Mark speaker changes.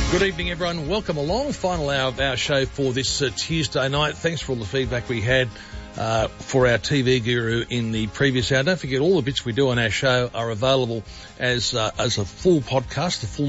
Speaker 1: Good evening, everyone. Welcome along. Final hour of our show for this Tuesday night. Thanks for all the feedback we had for our TV guru in the previous hour. Don't forget, all the bits we do on our show are available as a full podcast, the full